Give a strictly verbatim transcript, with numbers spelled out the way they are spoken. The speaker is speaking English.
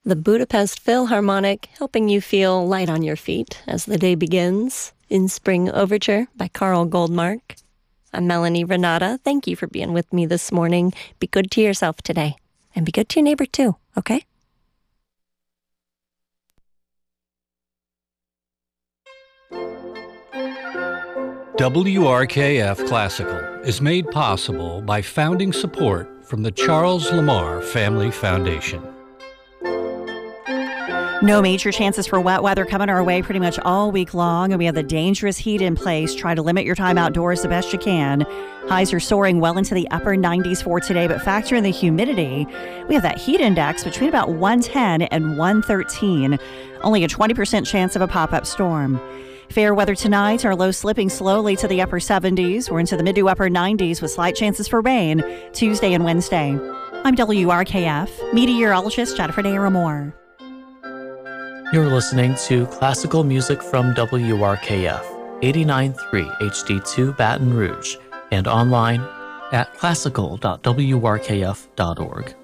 The Budapest Philharmonic, helping you feel light on your feet as the day begins. In Spring Overture by Carl Goldmark. I'm Melanie Renata. Thank you for being with me this morning. Be good to yourself today. And be good to your neighbor too, okay? W R K F Classical is made possible by founding support from the Charles Lamar Family Foundation. No major chances for wet weather coming our way pretty much all week long, and we have the dangerous heat in place. Try to limit your time outdoors the best you can. Highs are soaring well into the upper nineties for today, but factor in the humidity. We have that heat index between about one ten and one thirteen. Only a twenty percent chance of a pop-up storm. Fair weather tonight, our low slipping slowly to the upper seventies. We're into the mid to upper nineties with slight chances for rain Tuesday and Wednesday. I'm W R K F meteorologist Jennifer Naramore. You're listening to classical music from W R K F, eighty-nine point three H D two Baton Rouge, and online at classical dot w r k f dot org.